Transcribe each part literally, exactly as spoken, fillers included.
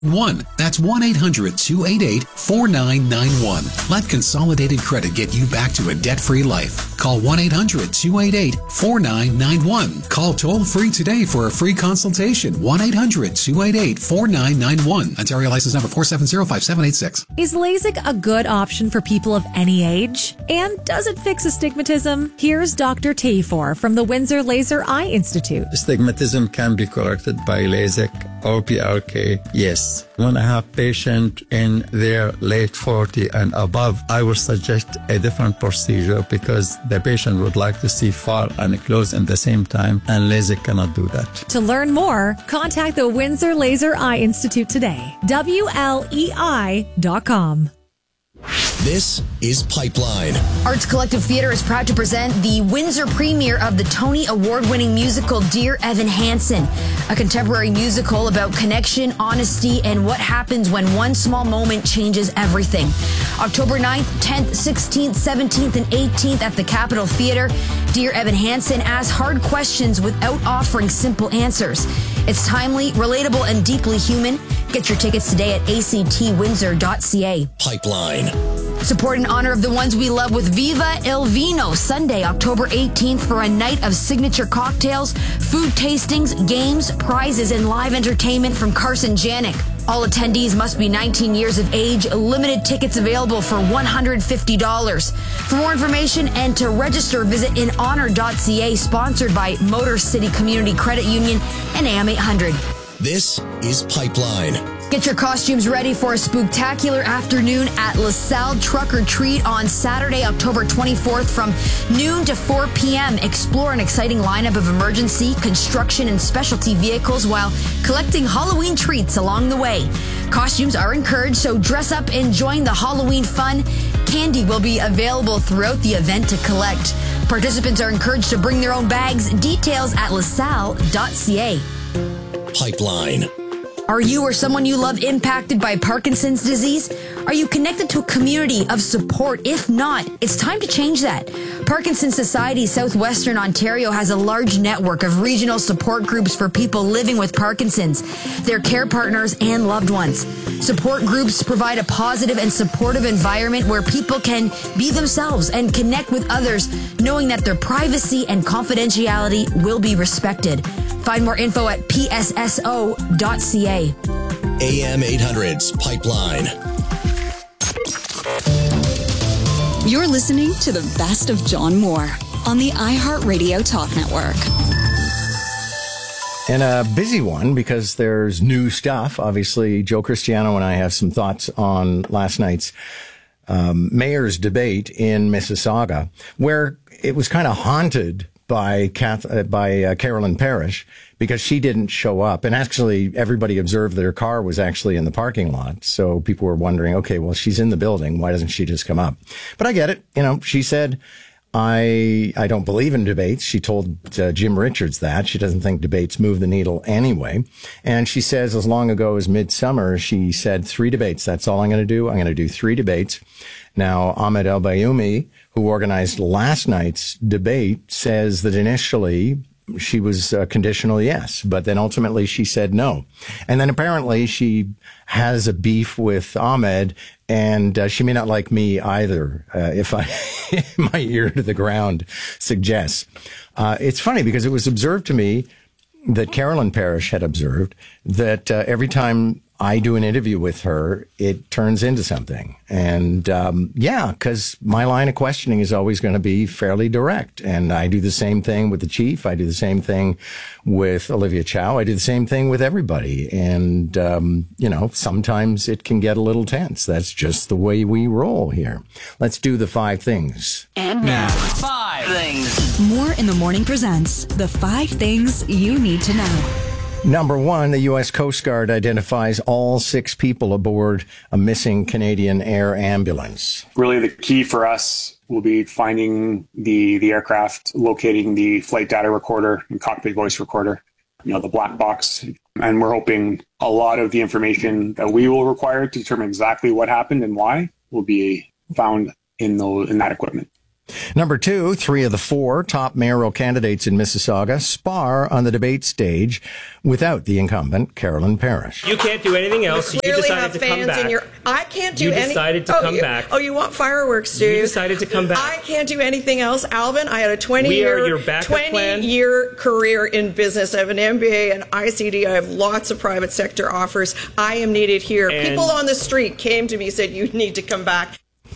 One. That's one eight hundred two eight eight four nine nine one. Let Consolidated Credit get you back to a debt-free life. Call one eight hundred two eight eight four nine nine one. Call toll-free today for a free consultation. one eight hundred two eight eight four nine nine one. Ontario license number four seven zero five seven eight six. Is LASIK a good option for people of any age? And does it fix astigmatism? Here's Doctor Tafor from the Windsor Laser Eye Institute. Astigmatism can be corrected by LASIK or P R K, yes. When I have patient in their late forty and above, I will suggest a different procedure because the patient would like to see far and close at the same time, and LASIK cannot do that. To learn more, contact the Windsor Laser Eye Institute today. W L E I dot com. This is Pipeline. Arts Collective Theatre is proud to present the Windsor premiere of the Tony Award-winning musical Dear Evan Hansen, a contemporary musical about connection, honesty, and what happens when one small moment changes everything. October ninth, tenth, sixteenth, seventeenth, and eighteenth at the Capitol Theatre, Dear Evan Hansen asks hard questions without offering simple answers. It's timely, relatable, and deeply human. Get your tickets today at a c t windsor dot c a. Pipeline. Support in honor of the ones we love with Viva El Vino, Sunday, October eighteenth, for a night of signature cocktails, food tastings, games, prizes, and live entertainment from Carson Janik. All attendees must be nineteen years of age. Limited tickets available for one hundred fifty dollars. For more information and to register, visit in honor dot c a, sponsored by Motor City Community Credit Union and A M eight hundred. This is Pipeline. Get your costumes ready for a spooktacular afternoon at LaSalle Truck or Treat on Saturday, October twenty-fourth from noon to four p.m. Explore an exciting lineup of emergency, construction, and specialty vehicles while collecting Halloween treats along the way. Costumes are encouraged, so dress up and join the Halloween fun. Candy will be available throughout the event to collect. Participants are encouraged to bring their own bags. Details at lasalle dot c a. Pipeline. Are you or someone you love impacted by Parkinson's disease? Are you connected to a community of support? If not, it's time to change that. Parkinson's Society Southwestern Ontario has a large network of regional support groups for people living with Parkinson's, their care partners, and loved ones. Support groups provide a positive and supportive environment where people can be themselves and connect with others, knowing that their privacy and confidentiality will be respected. Find more info at p s s o dot c a. A M eight hundred's Pipeline. You're listening to the best of John Moore on the iHeartRadio Talk Network. And a busy one because there's new stuff. Obviously, Joe Cristiano and I have some thoughts on last night's um, mayor's debate in Mississauga, where it was kind of haunted by Kath, uh, by uh, Carolyn Parrish because she didn't show up. And actually, everybody observed that her car was actually in the parking lot. So people were wondering, okay, well, she's in the building. Why doesn't she just come up? But I get it. You know, she said, I I don't believe in debates. She told uh, Jim Richards that. She doesn't think debates move the needle anyway. And she says as long ago as midsummer, she said three debates. That's all I'm going to do. I'm going to do three debates. Now, Ahmed El-Bayoumi, who organized last night's debate, says that initially she was a conditional yes, but then ultimately she said no. And then apparently she has a beef with Ahmed, and uh, she may not like me either, uh, if I, my ear to the ground suggests. Uh, it's funny because it was observed to me that Carolyn Parrish had observed that uh, every time I do an interview with her, it turns into something. And, um, yeah, because my line of questioning is always going to be fairly direct. And I do the same thing with the chief. I do the same thing with Olivia Chow. I do the same thing with everybody. And, um, you know, sometimes it can get a little tense. That's just the way we roll here. Let's do the five things. And now, five things. More in the Morning presents the five things you need to know. Number one, the U S Coast Guard identifies all six people aboard a missing Canadian Air ambulance. Really, the key for us will be finding the, the aircraft, locating the flight data recorder and cockpit voice recorder, you know, the black box. And we're hoping a lot of the information that we will require to determine exactly what happened and why will be found in those, in that equipment. Number two, three of the four top mayoral candidates in Mississauga spar on the debate stage without the incumbent, Carolyn Parrish. You can't do anything else. You, you decided have to fans come back. In your, I can't do you any. You decided to oh, come you, back. Oh, you want fireworks, do you? You decided to come back. I can't do anything else, Alvin. I had a twenty-year twenty-year career in business. I have an M B A and I C D. I have lots of private sector offers. I am needed here. And people on the street came to me and said, you need to come back.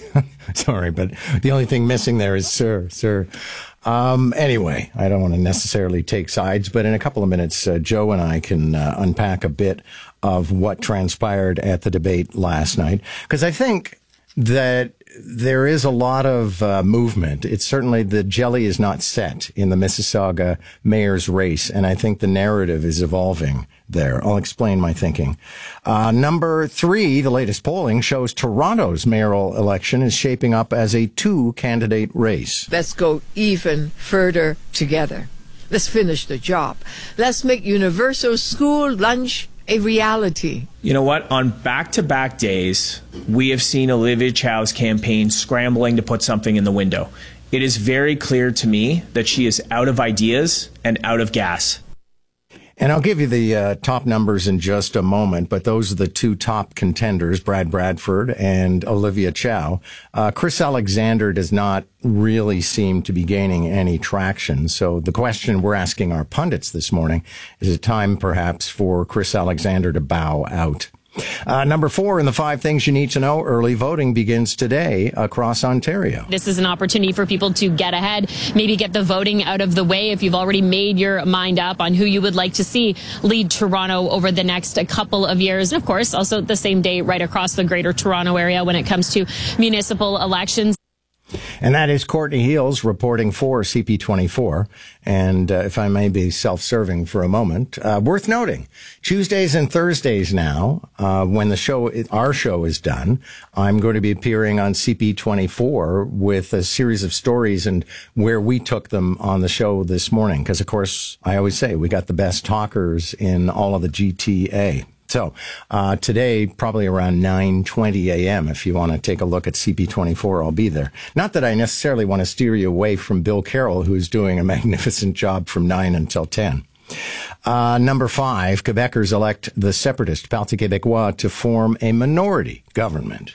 Sorry, but the only thing missing there is sir, sir. Um, anyway, I don't want to necessarily take sides, but in a couple of minutes, uh, Joe and I can uh, unpack a bit of what transpired at the debate last night, because I think that there is a lot of uh, movement. It's certainly the jelly is not set in the Mississauga mayor's race, and I think the narrative is evolving there. I'll explain my thinking. Uh, number three, the latest polling shows Toronto's mayoral election is shaping up as a two-candidate race. Let's go even further together. Let's finish the job. Let's make universal school lunch a reality. You know what? On back-to-back days, we have seen Olivia Chow's campaign scrambling to put something in the window. It is very clear to me that she is out of ideas and out of gas. And I'll give you the uh, top numbers in just a moment, but those are the two top contenders, Brad Bradford and Olivia Chow. Uh, Chris Alexander does not really seem to be gaining any traction. So the question we're asking our pundits this morning, is it time perhaps for Chris Alexander to bow out? Uh, number four in the five things you need to know, early voting begins today across Ontario. This is an opportunity for people to get ahead, maybe get the voting out of the way if you've already made your mind up on who you would like to see lead Toronto over the next couple of years. And of course, also the same day right across the Greater Toronto area when it comes to municipal elections. And that is Courtney Heels reporting for C P twenty-four. And uh, if I may be self-serving for a moment, uh, worth noting, Tuesdays and Thursdays now, uh, when the show, our show is done, I'm going to be appearing on C P twenty-four with a series of stories and where we took them on the show this morning. Because, of course, I always say we got the best talkers in all of the G T A. So uh, today, probably around nine twenty a.m., if you want to take a look at C P twenty-four, I'll be there. Not that I necessarily want to steer you away from Bill Carroll, who's doing a magnificent job from nine until ten. Uh, number five, Quebecers elect the separatist Parti Québécois to form a minority government.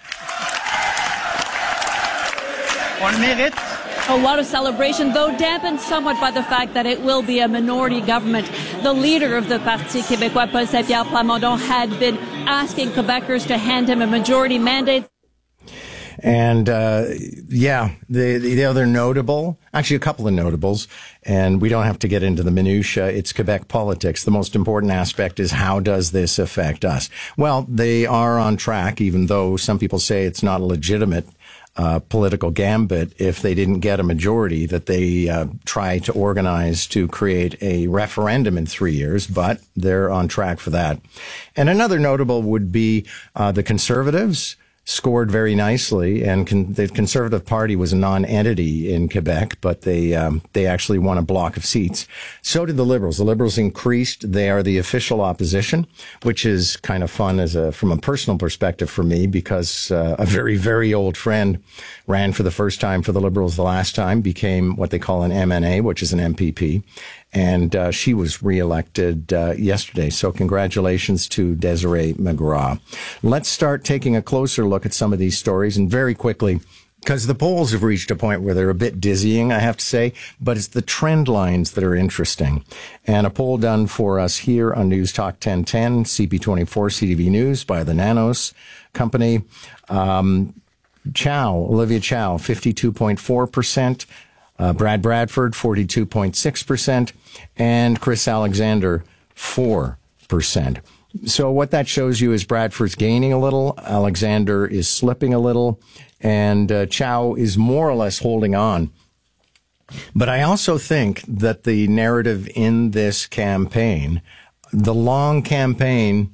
On mérite. A lot of celebration, though dampened somewhat by the fact that it will be a minority government. The leader of the Parti Québécois, Paul Saint-Pierre Plamondon, had been asking Quebecers to hand him a majority mandate. And, uh, yeah, the, the other notable, actually a couple of notables, and we don't have to get into the minutiae. It's Quebec politics. The most important aspect is how does this affect us? Well, they are on track, even though some people say it's not a legitimate Uh, political gambit if they didn't get a majority that they uh, try to organize to create a referendum in three years, but they're on track for that. And another notable would be uh, the Conservatives scored very nicely, and con- the Conservative Party was a non-entity in Quebec, but they um, they actually won a block of seats. So did the Liberals. The Liberals increased. They are the official opposition, which is kind of fun as a from a personal perspective for me, because uh, a very, very old friend ran for the first time for the Liberals the last time, became what they call an M N A, which is an M P P. And uh, she was reelected uh, yesterday. So congratulations to Desiree McGraw. Let's start taking a closer look at some of these stories. And very quickly, because the polls have reached a point where they're a bit dizzying, I have to say, but it's the trend lines that are interesting. And a poll done for us here on News Talk ten ten, C P twenty-four C T V News by the Nanos Company. Um, Chow, Olivia Chow, fifty-two point four percent. Uh, Brad Bradford, forty-two point six percent, and Chris Alexander, four percent. So what that shows you is Bradford's gaining a little, Alexander is slipping a little, and uh, Chow is more or less holding on. But I also think that the narrative in this campaign, the long campaign,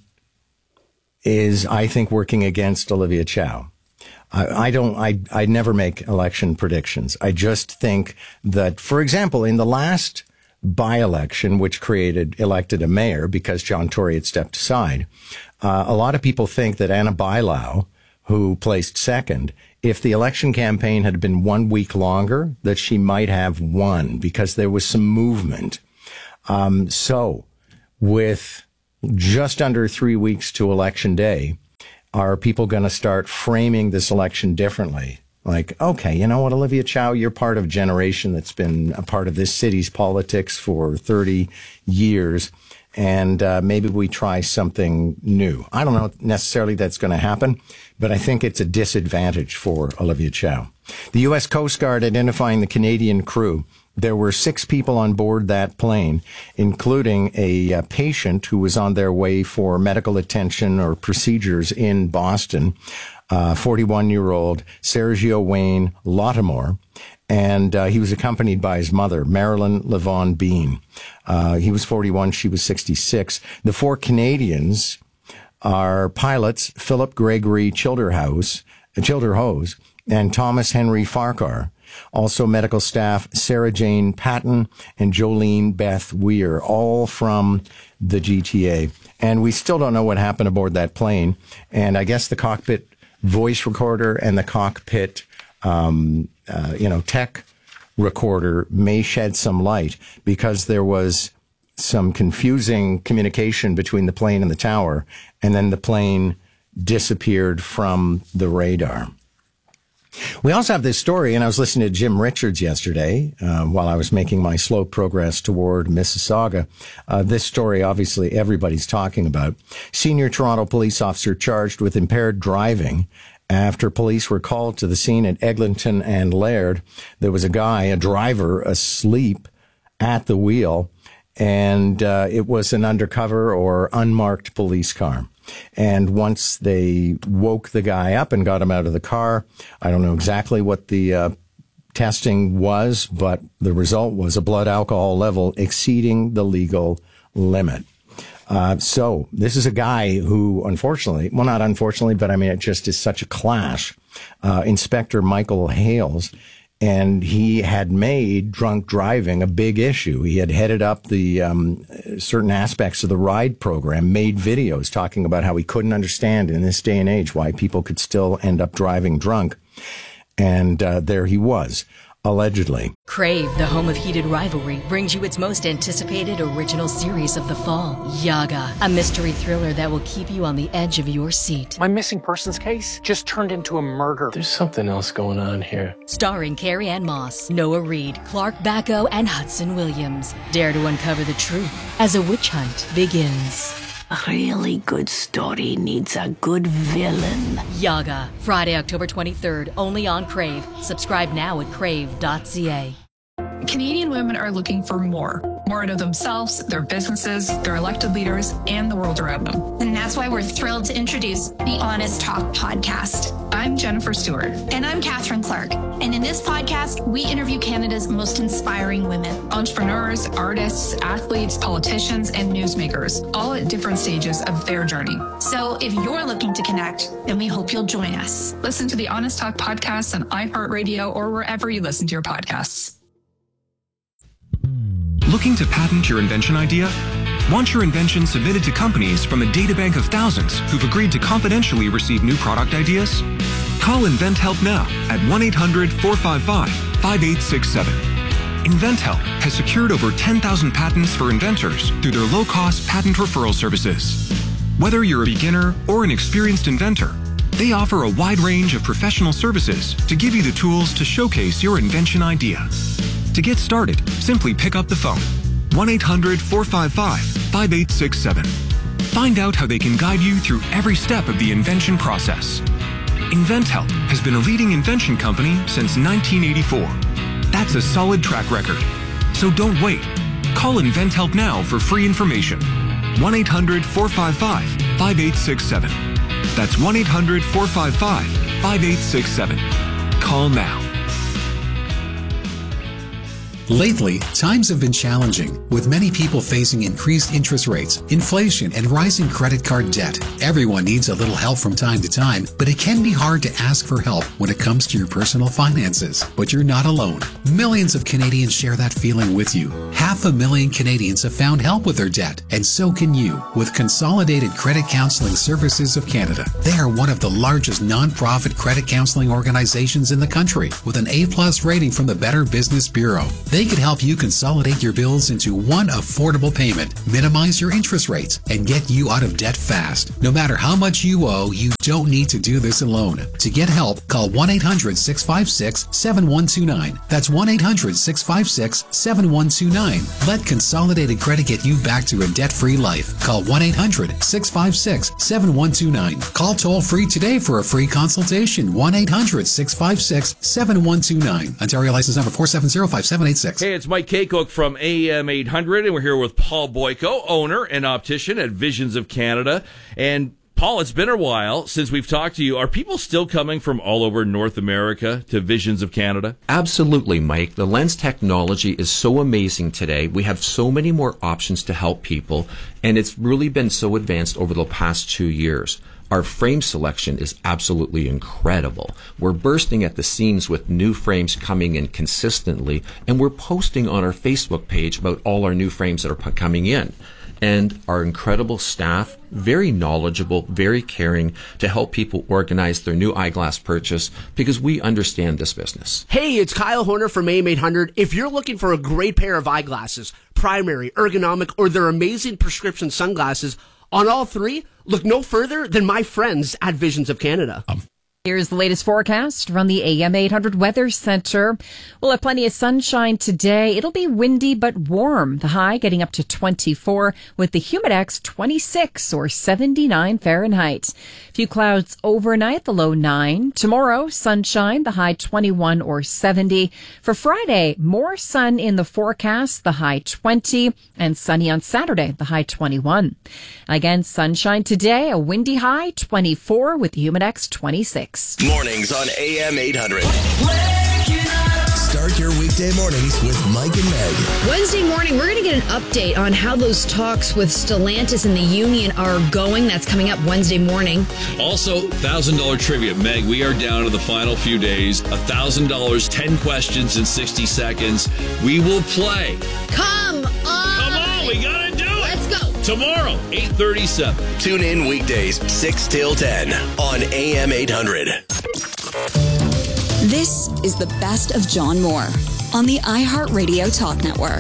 is, I think, working against Olivia Chow. I don't, I, I never make election predictions. I just think that, for example, in the last by-election, which created, elected a mayor because John Tory had stepped aside, uh, a lot of people think that Anna Bailão, who placed second, if the election campaign had been one week longer, that she might have won because there was some movement. Um, so with just under three weeks to election day, are people going to start framing this election differently? Like, okay, you know what, Olivia Chow, you're part of a generation that's been a part of this city's politics for thirty years. And uh, maybe we try something new. I don't know necessarily that's going to happen, but I think it's a disadvantage for Olivia Chow. The U S Coast Guard identifying the Canadian crew. There were six people on board that plane, including a uh, patient who was on their way for medical attention or procedures in Boston, uh, forty-one-year-old Sergio Wayne Lottimore. And uh, he was accompanied by his mother, Marilyn Levon Bean. Uh, he was forty-one, she was sixty-six. The four Canadians are pilots Philip Gregory Childerhouse, Childerhose and Thomas Henry Farquhar. Also medical staff Sarah Jane Patton and Jolene Beth Weir, all from the G T A. And we still don't know what happened aboard that plane. And I guess the cockpit voice recorder and the cockpit Um, uh, you know, tech recorder may shed some light because there was some confusing communication between the plane and the tower, and then the plane disappeared from the radar. We also have this story, and I was listening to Jim Richards yesterday uh, while I was making my slow progress toward Mississauga. Uh, this story, obviously, everybody's talking about. Senior Toronto police officer charged with impaired driving after police were called to the scene at Eglinton and Laird. There was a guy, a driver, asleep at the wheel, and uh, it was an undercover or unmarked police car. And once they woke the guy up and got him out of the car, I don't know exactly what the uh, testing was, but the result was a blood alcohol level exceeding the legal limit. Uh, so this is a guy who, unfortunately, well, not unfortunately, but I mean, it just is such a clash. Uh, Inspector Michael Hales, and he had made drunk driving a big issue. He had headed up the um, certain aspects of the RIDE program, made videos talking about how he couldn't understand in this day and age why people could still end up driving drunk. And uh, there he was. Allegedly. Crave, the home of heated rivalry, brings you its most anticipated original series of the fall, Yaga, a mystery thriller that will keep you on the edge of your seat. My missing persons case just turned into a murder. There's something else going on here. Starring Carrie Ann Moss, Noah Reid, Clark Bacco, and Hudson Williams. Dare to uncover the truth as a witch hunt begins. A really good story needs a good villain. Yaga, Friday, October twenty-third, only on Crave. Subscribe now at crave dot c a. Canadian women are looking for more. More out of themselves, their businesses, their elected leaders, and the world around them. And that's why we're thrilled to introduce the Honest Talk podcast. I'm Jennifer Stewart. And I'm Catherine Clark. And in this podcast, we interview Canada's most inspiring women. Entrepreneurs, artists, athletes, politicians, and newsmakers, all at different stages of their journey. So if you're looking to connect, then we hope you'll join us. Listen to the Honest Talk podcast on iHeartRadio or wherever you listen to your podcasts. Looking to patent your invention idea? Want your invention submitted to companies from a databank of thousands who've agreed to confidentially receive new product ideas? Call InventHelp now at one eight hundred four five five five eight six seven. InventHelp has secured over ten thousand patents for inventors through their low-cost patent referral services. Whether you're a beginner or an experienced inventor, they offer a wide range of professional services to give you the tools to showcase your invention idea. To get started, simply pick up the phone, one eight hundred four five five five eight six seven. Find out how they can guide you through every step of the invention process. InventHelp has been a leading invention company since nineteen eighty-four. That's a solid track record. So don't wait. Call InventHelp now for free information. one eight hundred four five five five eight six seven. That's one eight hundred four five five five eight six seven. Call now. Lately, times have been challenging, with many people facing increased interest rates, inflation, and rising credit card debt. Everyone needs a little help from time to time, but it can be hard to ask for help when it comes to your personal finances. But you're not alone. Millions of Canadians share that feeling with you. Half a million Canadians have found help with their debt, and so can you with Consolidated Credit Counseling Services of Canada. They are one of the largest non-profit credit counseling organizations in the country, with an A-plus rating from the Better Business Bureau. They could help you consolidate your bills into one affordable payment, minimize your interest rates, and get you out of debt fast. No matter how much you owe, you don't need to do this alone. To get help, call one eight hundred six five six seven one two nine. That's one eight hundred six five six seven one two nine. Let Consolidated Credit get you back to a debt-free life. Call one eight hundred six five six seven one two nine. Call toll-free today for a free consultation. one eight hundred six five six seven one two nine. Ontario license number four seven zero five seven eight six. Hey, it's Mike Kaycook from A M eight hundred, and we're here with Paul Boyko, owner and optician at Visions of Canada. And Paul, it's been a while since we've talked to you. Are people still coming from all over North America to Visions of Canada? Absolutely, Mike. The lens technology is so amazing today. We have so many more options to help people, and it's really been so advanced over the past two years. Our frame selection is absolutely incredible. We're bursting at the seams with new frames coming in consistently, and we're posting on our Facebook page about all our new frames that are coming in. And our incredible staff, very knowledgeable, very caring to help people organize their new eyeglass purchase because we understand this business. Hey, it's Kyle Horner from A M eight hundred. If you're looking for a great pair of eyeglasses, primary, ergonomic, or their amazing prescription sunglasses, on all three, look no further than my friends at Visions of Canada. Um. Here's the latest forecast from the A M eight hundred Weather Center. We'll have plenty of sunshine today. It'll be windy but warm. The high getting up to twenty-four with the Humidex twenty-six or seventy-nine Fahrenheit. Few clouds overnight, the low nine. Tomorrow, sunshine, the high twenty-one or seventy. For Friday, more sun in the forecast, the high twenty. And sunny on Saturday, the high twenty-one. Again, sunshine today, a windy high twenty-four with the Humidex twenty-six. Mornings on A M eight hundred. Start your weekday mornings with Mike and Meg. Wednesday morning, we're going to get an update on how those talks with Stellantis and the union are going. That's coming up Wednesday morning. Also, one thousand dollars trivia. Meg, we are down to the final few days. one thousand dollars, ten questions in sixty seconds. We will play. Come on. Come on, we got to do it. Let's go. Tomorrow, eight thirty-seven. Tune in weekdays, six till ten on A M eight hundred. This is the best of John Moore on the iHeartRadio Talk Network.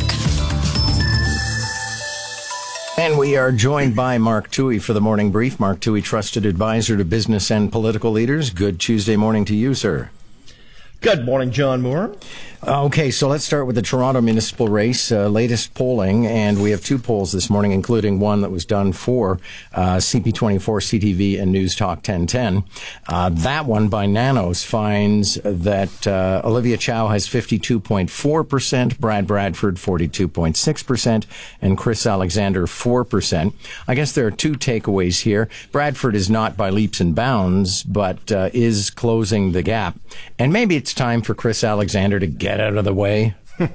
And we are joined by Mark Toohey for the morning brief. Mark Toohey, trusted advisor to business and political leaders. Good Tuesday morning to you, sir. Good morning, John Moore. Okay, so let's start with the Toronto municipal race, uh, latest polling, and we have two polls this morning, including one that was done for uh, C P twenty-four, C T V, and News Talk ten ten. Uh, that one by Nanos finds that uh, Olivia Chow has fifty-two point four percent, Brad Bradford forty-two point six percent, and Chris Alexander four percent. I guess there are two takeaways here. Bradford is not by leaps and bounds, but uh, is closing the gap. And maybe it's time for Chris Alexander to get out of the way.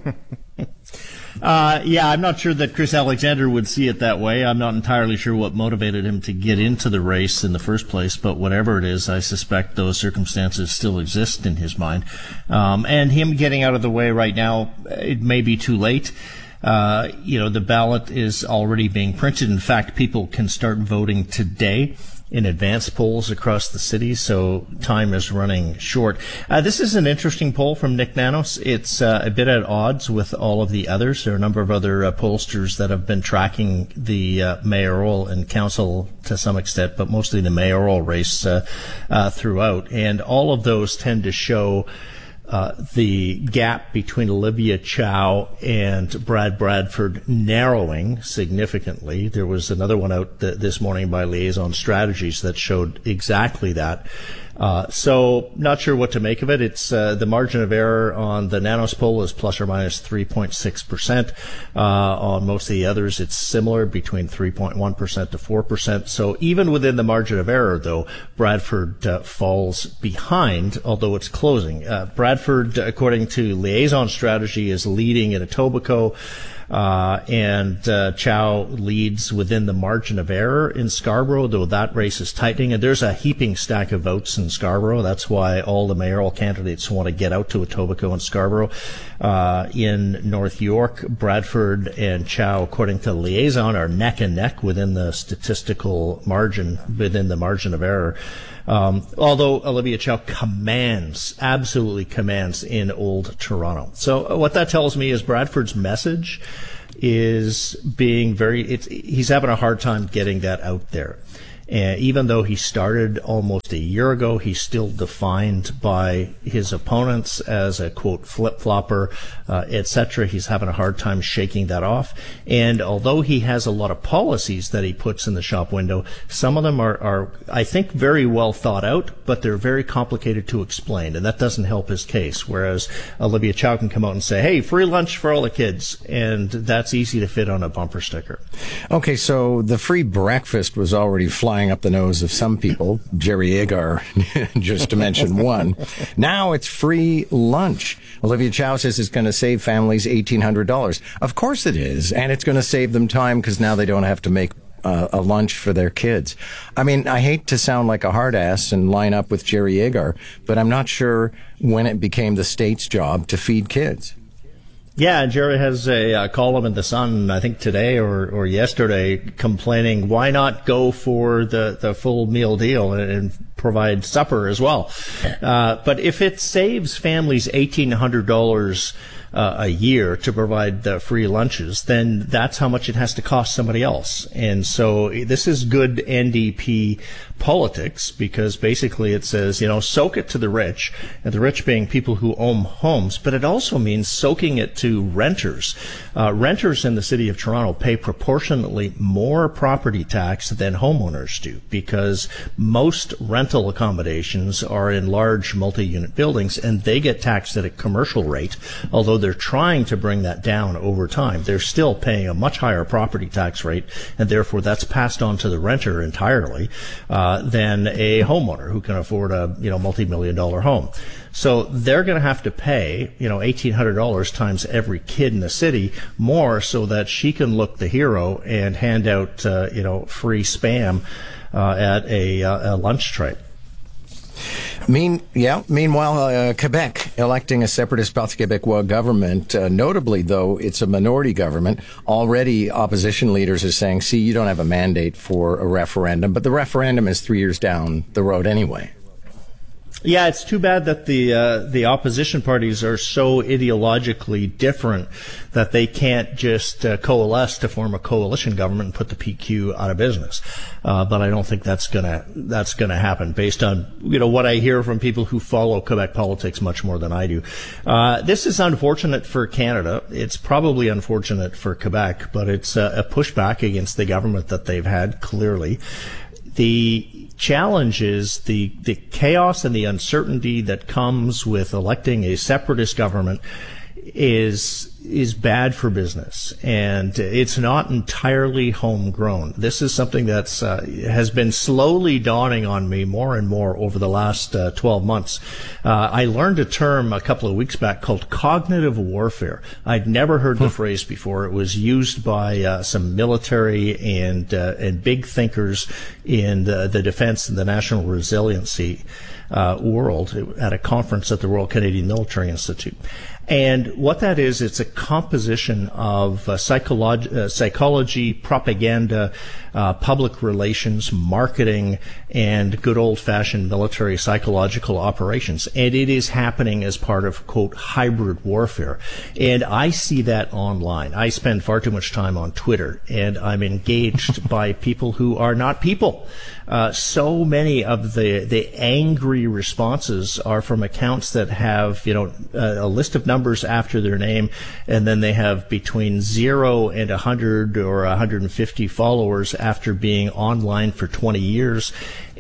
uh, yeah, I'm not sure that Chris Alexander would see it that way. I'm not entirely sure what motivated him to get into the race in the first place, but whatever it is, I suspect those circumstances still exist in his mind. Um, and him getting out of the way right now, it may be too late. Uh, you know, the ballot is already being printed. In fact, people can start voting today in advance polls across the city, so time is running short. Uh, this is an interesting poll from Nick Nanos. It's uh, a bit at odds with all of the others. There are a number of other uh, pollsters that have been tracking the uh, mayoral and council to some extent, but mostly the mayoral race uh, uh, throughout. And all of those tend to show Uh, the gap between Olivia Chow and Brad Bradford narrowing significantly. There was another one out th- this morning by Liaison Strategies that showed exactly that. Uh, so not sure what to make of it. It's uh, the margin of error on the Nanos poll is plus or minus three point six percent. Uh, on most of the others, it's similar, between three point one percent to four percent. So even within the margin of error, though, Bradford uh, falls behind, although it's closing. Uh, Bradford, according to Liaison Strategy, is leading in Etobicoke. Uh, and uh, Chow leads within the margin of error in Scarborough, though that race is tightening. And there's a heaping stack of votes in Scarborough. That's why all the mayoral candidates want to get out to Etobicoke and Scarborough. Uh, in North York, Bradford and Chow, according to Liaison, are neck and neck within the statistical margin, within the margin of error. Um, although Olivia Chow commands, absolutely commands in Old Toronto. So what that tells me is Bradford's message is being very, it's, he's having a hard time getting that out there. And even though he started almost a year ago, he's still defined by his opponents as a, quote, flip-flopper, uh, et cetera. He's having a hard time shaking that off. And although he has a lot of policies that he puts in the shop window, some of them are, are, I think, very well thought out, but they're very complicated to explain. And that doesn't help his case. Whereas Olivia Chow can come out and say, hey, free lunch for all the kids. And that's easy to fit on a bumper sticker. Okay, so the free breakfast was already flying up the nose of some people, Jerry Agar, just to mention one. Now it's free lunch. Olivia Chow says it's going to save families eighteen hundred dollars. Of course it is, and it's going to save them time because now they don't have to make uh, a lunch for their kids. I mean, I hate to sound like a hard ass and line up with Jerry Agar, but I'm not sure when it became the state's job to feed kids. Yeah, Jerry has a uh, column in The Sun, I think today or, or yesterday, complaining, why not go for the, the full meal deal and, and provide supper as well? Uh, but if it saves families eighteen hundred dollars uh, a year to provide the free lunches, then that's how much it has to cost somebody else. And so this is good N D P politics, because basically it says, you know, soak it to the rich, and the rich being people who own homes, but it also means soaking it to renters. Uh, renters in the city of Toronto pay proportionately more property tax than homeowners do, because most rental accommodations are in large multi-unit buildings, and they get taxed at a commercial rate. Although they're trying to bring that down over time, they're still paying a much higher property tax rate, and therefore that's passed on to the renter entirely. Uh, than a homeowner who can afford a, you know, multi-million dollar home. So they're going to have to pay, you know, eighteen hundred dollars times every kid in the city more so that she can look the hero and hand out, uh, you know, free Spam uh, at a, uh, a lunch tray. Mean, yeah. Meanwhile, uh, Quebec electing a separatist Parti Québécois government. Uh, notably, though, it's a minority government. Already, opposition leaders are saying, see, you don't have a mandate for a referendum, but the referendum is three years down the road anyway. Yeah, it's too bad that the uh, the opposition parties are so ideologically different that they can't just uh, coalesce to form a coalition government and put the P Q out of business. Uh, but I don't think that's gonna that's gonna happen, based on, you know, what I hear from people who follow Quebec politics much more than I do. Uh, this is unfortunate for Canada. It's probably unfortunate for Quebec, but it's uh, a pushback against the government that they've had, clearly. The challenge is the, the chaos and the uncertainty that comes with electing a separatist government is is bad for business, and it's not entirely homegrown. This is something that's uh, has been slowly dawning on me more and more over the last uh, twelve months. Uh, I learned a term a couple of weeks back called cognitive warfare. I'd never heard the phrase before. It was used by uh, some military and uh, and big thinkers in the, the defense and the national resiliency uh, world at a conference at the Royal Canadian Military Institute. And what that is, it's a composition of uh, psychology, uh, psychology, propaganda, uh, public relations, marketing, and good old-fashioned military psychological operations. And it is happening as part of, quote, hybrid warfare. And I see that online. I spend far too much time on Twitter, and I'm engaged by people who are not people. Uh, so many of the, the angry responses are from accounts that have, you know, a, a list of numbers after their name, and then they have between zero and a hundred or a hundred and fifty followers after being online for twenty years.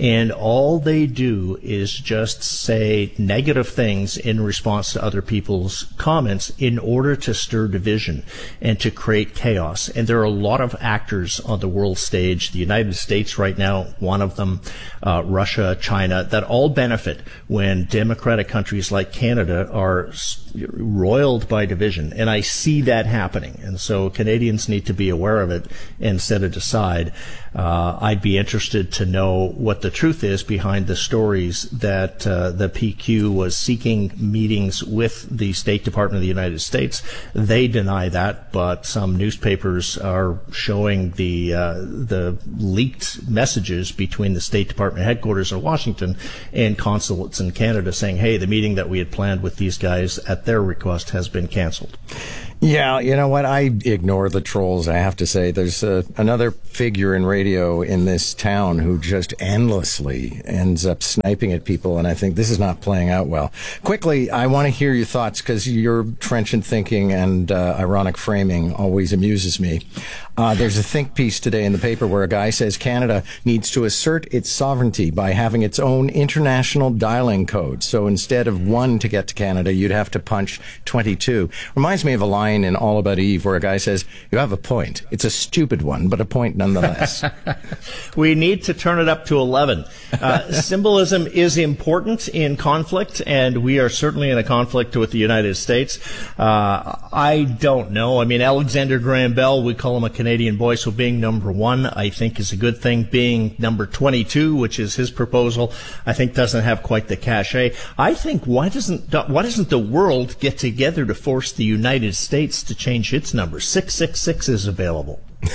and all they do is just say negative things in response to other people's comments in order to stir division and to create chaos. And there are a lot of actors on the world stage, the United States right now, one of them, uh, Russia, China, that all benefit when democratic countries like Canada are roiled by division. And I see that happening. And so Canadians need to be aware of it and set it aside. Uh, I'd be interested to know what the truth is behind the stories that uh, the P Q was seeking meetings with the State Department of the United States. They deny that, but some newspapers are showing the uh, the leaked messages between the State Department headquarters in Washington and consulates in Canada saying, hey, the meeting that we had planned with these guys at their request has been canceled. Yeah, you know what? I ignore the trolls, I have to say. There's uh, another figure in radio in this town who just endlessly ends up sniping at people, and I think this is not playing out well. Quickly, I want to hear your thoughts, because your trenchant thinking and uh, ironic framing always amuses me. Uh, there's a think piece today in the paper where a guy says Canada needs to assert its sovereignty by having its own international dialing code. So instead of one to get to Canada, you'd have to punch twenty-two. Reminds me of a line in All About Eve where a guy says, you have a point. It's a stupid one, but a point nonetheless. We need to turn it up to eleven. Uh, symbolism is important in conflict, and we are certainly in a conflict with the United States. Uh, I don't know. I mean, Alexander Graham Bell, we call him a Canadian boy, so being number one, I think, is a good thing. Being number twenty-two, which is his proposal, I think doesn't have quite the cachet. I think, why doesn't why doesn't the world get together to force the United States to change its number? six six six is available.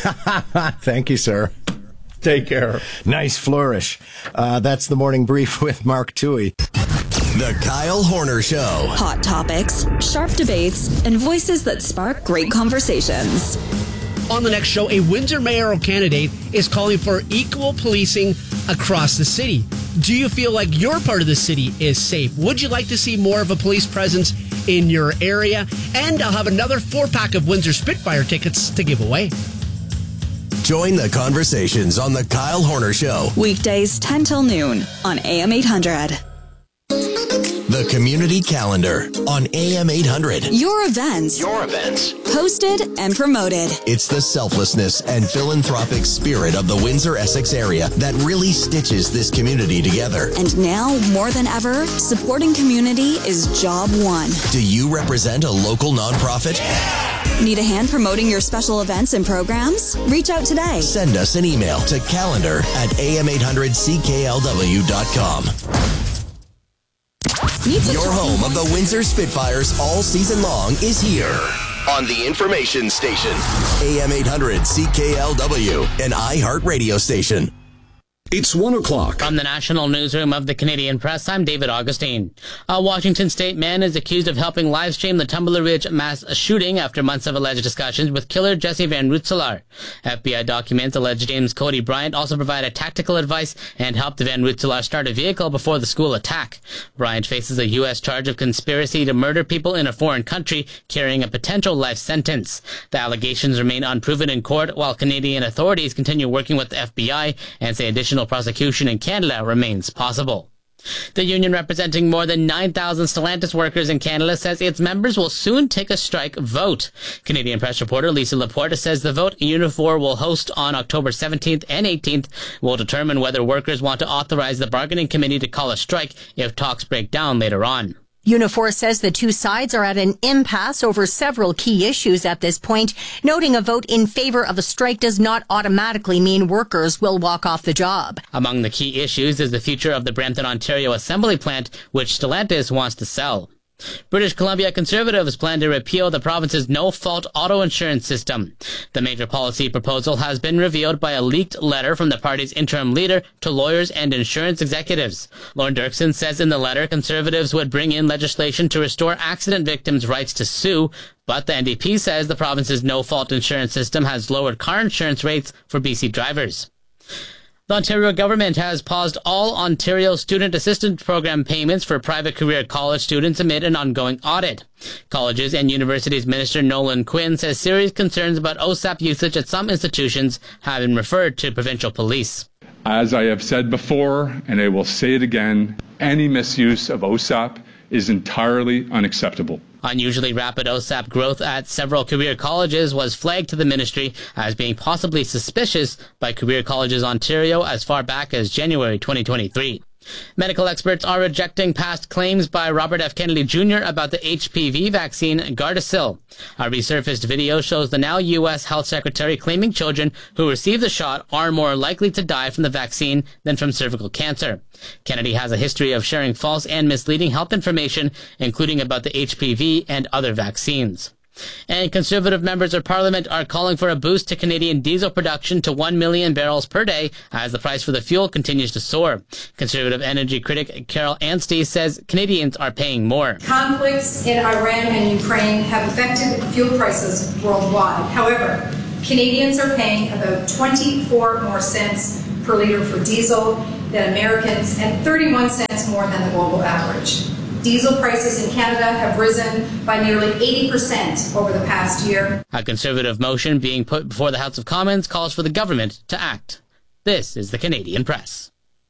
Thank you, sir. Take care. Nice flourish. Uh, that's the Morning Brief with Mark Toohey. The Kyle Horner Show. Hot topics, sharp debates, and voices that spark great conversations. On the next show, a Windsor mayoral candidate is calling for equal policing across the city. Do you feel like your part of the city is safe? Would you like to see more of a police presence in your area? And I'll have another four-pack of Windsor Spitfire tickets to give away. Join the conversations on The Kyle Horner Show. Weekdays ten till noon on A M eight hundred. The Community Calendar on A M eight hundred. Your events. Your events. Hosted and promoted. It's the selflessness and philanthropic spirit of the Windsor-Essex area that really stitches this community together. And now, more than ever, supporting community is job one. Do you represent a local nonprofit? Yeah! Need a hand promoting your special events and programs? Reach out today. Send us an email to calendar at a m eight hundred c k l w dot com. Your home of the Windsor Spitfires all season long is here on the information station, A M eight hundred C K L W, an iHeart radio station. It's one o'clock. From the National Newsroom of the Canadian Press, I'm David Augustine. A Washington State man is accused of helping livestream the Tumbler Ridge mass shooting after months of alleged discussions with killer Jesse Van Rootselaar. F B I documents allege James Cody Bryant also provided tactical advice and helped Van Rootselaar start a vehicle before the school attack. Bryant faces a U S charge of conspiracy to murder people in a foreign country, carrying a potential life sentence. The allegations remain unproven in court, while Canadian authorities continue working with the F B I and say additional prosecution in Canada remains possible. The union representing more than nine thousand Stellantis workers in Canada says its members will soon take a strike vote. Canadian Press reporter Lisa Laporte says the vote Unifor will host on October seventeenth and eighteenth will determine whether workers want to authorize the bargaining committee to call a strike if talks break down later on. Unifor says the two sides are at an impasse over several key issues at this point, noting a vote in favor of a strike does not automatically mean workers will walk off the job. Among the key issues is the future of the Brampton, Ontario assembly plant, which Stellantis wants to sell. British Columbia Conservatives plan to repeal the province's no-fault auto insurance system. The major policy proposal has been revealed by a leaked letter from the party's interim leader to lawyers and insurance executives. Lorne Dirksen says in the letter Conservatives would bring in legislation to restore accident victims' rights to sue, but the N D P says the province's no-fault insurance system has lowered car insurance rates for B C drivers. The Ontario government has paused all Ontario Student Assistance Program payments for private career college students amid an ongoing audit. Colleges and Universities Minister Nolan Quinn says serious concerns about O S A P usage at some institutions have been referred to provincial police. As I have said before, and I will say it again, any misuse of O S A P is entirely unacceptable. Unusually rapid O S A P growth at several career colleges was flagged to the ministry as being possibly suspicious by Career Colleges Ontario as far back as January twenty twenty-three. Medical experts are rejecting past claims by Robert F. Kennedy Junior about the H P V vaccine Gardasil. A resurfaced video shows the now U S Health Secretary claiming children who receive the shot are more likely to die from the vaccine than from cervical cancer. Kennedy has a history of sharing false and misleading health information, including about the H P V and other vaccines. And Conservative members of Parliament are calling for a boost to Canadian diesel production to one million barrels per day as the price for the fuel continues to soar. Conservative energy critic Carol Anstey says Canadians are paying more. Conflicts in Iran and Ukraine have affected fuel prices worldwide. However, Canadians are paying about twenty-four more cents per litre for diesel than Americans and thirty-one cents more than the global average. Diesel prices in Canada have risen by nearly eighty percent over the past year. A Conservative motion being put before the House of Commons calls for the government to act. This is the Canadian Press.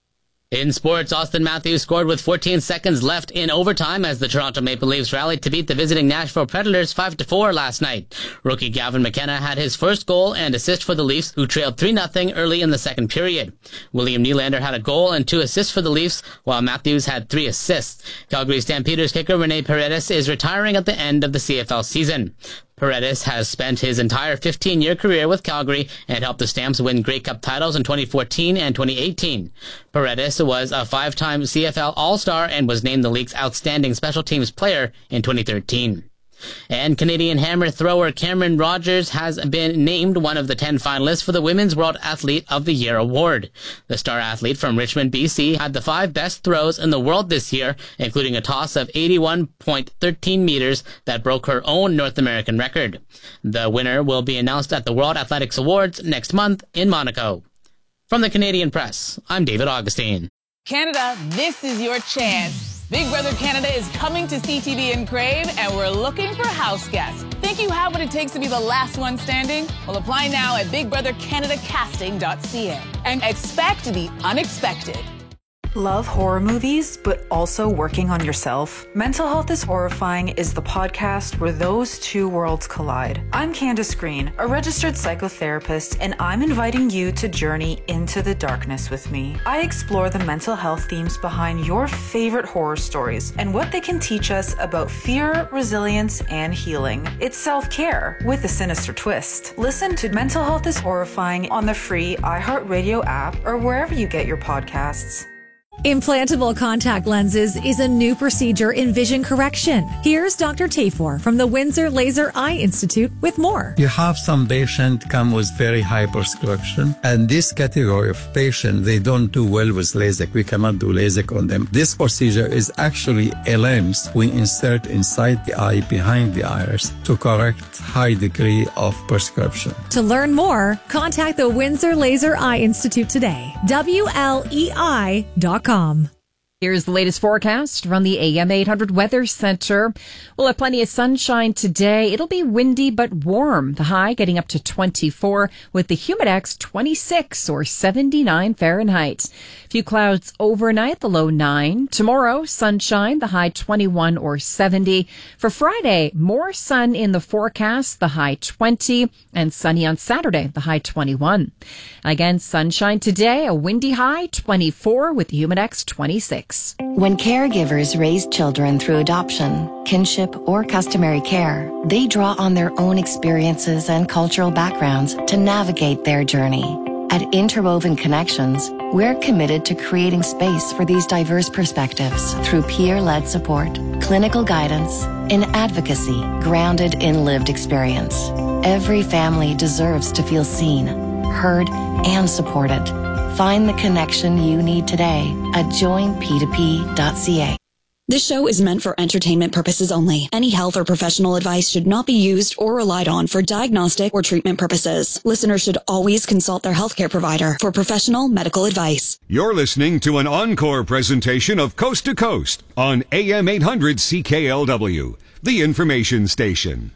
In sports, Austin Matthews scored with fourteen seconds left in overtime as the Toronto Maple Leafs rallied to beat the visiting Nashville Predators five to four last night. Rookie Gavin McKenna had his first goal and assist for the Leafs, who trailed three nothing early in the second period. William Nylander had a goal and two assists for the Leafs, while Matthews had three assists. Calgary Stampeders kicker Rene Paredes is retiring at the end of the C F L season. Paredes has spent his entire fifteen-year career with Calgary and helped the Stamps win Grey Cup titles in twenty fourteen and twenty eighteen. Paredes was a five-time C F L All-Star and was named the league's outstanding special teams player in twenty thirteen. And Canadian hammer thrower Cameron Rogers has been named one of the ten finalists for the Women's World Athlete of the Year award. The star athlete from Richmond, B C had the five best throws in the world this year, including a toss of eighty-one point one three meters that broke her own North American record. The winner will be announced at the World Athletics Awards next month in Monaco. From the Canadian Press, I'm David Augustine. Canada, this is your chance. Big Brother Canada is coming to C T V and Crave, and we're looking for house guests. Think you have what it takes to be the last one standing? Well, apply now at big brother canada casting dot c a and expect the unexpected. Love horror movies, but also working on yourself? Mental Health is Horrifying is the podcast where those two worlds collide. I'm Candace Green, a registered psychotherapist, and I'm inviting you to journey into the darkness with me. I explore the mental health themes behind your favorite horror stories and what they can teach us about fear, resilience, and healing. It's self-care with a sinister twist. Listen to Mental Health is Horrifying on the free iHeartRadio app or wherever you get your podcasts. Implantable contact lenses is a new procedure in vision correction. Here's Doctor Tafor from the Windsor Laser Eye Institute with more. You have some patients come with very high prescription, and this category of patient, they don't do well with LASIK. We cannot do LASIK on them. This procedure is actually a lens we insert inside the eye behind the iris to correct high degree of prescription. To learn more, contact the Windsor Laser Eye Institute today. W L E I dot com. Here's the latest forecast from the A M eight hundred Weather Center. We'll have plenty of sunshine today. It'll be windy but warm. The high getting up to twenty-four with the humidex twenty-six or seventy-nine Fahrenheit. Few clouds overnight, the low nine. Tomorrow, sunshine, the high twenty-one or seventy. For Friday, more sun in the forecast, the high twenty. And sunny on Saturday, the high twenty-one. Again, sunshine today, a windy high twenty-four with the humidex twenty-six. When caregivers raise children through adoption, kinship, or customary care, they draw on their own experiences and cultural backgrounds to navigate their journey. At Interwoven Connections, we're committed to creating space for these diverse perspectives through peer-led support, clinical guidance, and advocacy grounded in lived experience. Every family deserves to feel seen, heard, and supported. Find the connection you need today at join p two p dot c a. This show is meant for entertainment purposes only. Any health or professional advice should not be used or relied on for diagnostic or treatment purposes. Listeners should always consult their healthcare provider for professional medical advice. You're listening to an encore presentation of Coast to Coast on A M eight hundred C K L W, the information station.